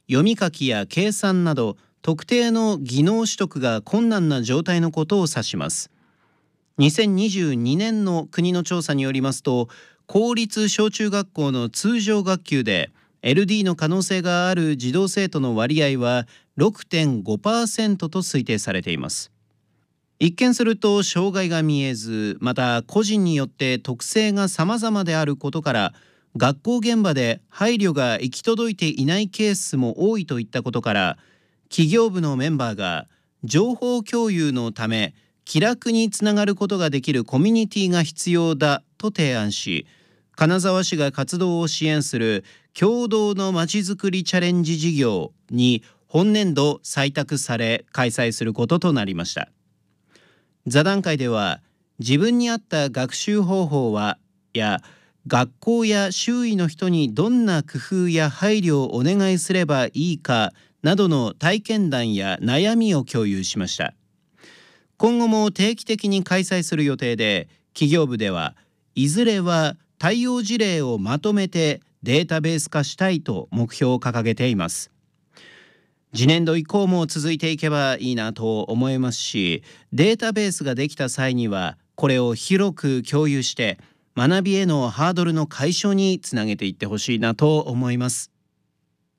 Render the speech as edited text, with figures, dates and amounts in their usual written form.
読み書きや計算など特定の技能取得が困難な状態のことを指します。2022年の国の調査によりますと、公立小中学校の通常学級で LD の可能性がある児童生徒の割合は 6.5% と推定されています。一見すると障害が見えず、また個人によって特性が様々であることから、学校現場で配慮が行き届いていないケースも多いといったことから、企業部のメンバーが情報共有のため気楽につながることができるコミュニティが必要だと提案し、金沢市が活動を支援する共同のまちづくりチャレンジ事業に本年度採択され開催することとなりました。座談会では、自分に合った学習方法はや学校や周囲の人にどんな工夫や配慮をお願いすればいいかなどの体験談や悩みを共有しました。今後も定期的に開催する予定で、企業部ではいずれは対応事例をまとめてデータベース化したいと目標を掲げています。次年度以降も続いていけばいいなと思いますし、データベースができた際にはこれを広く共有して学びへのハードルの解消につなげていってほしいなと思います。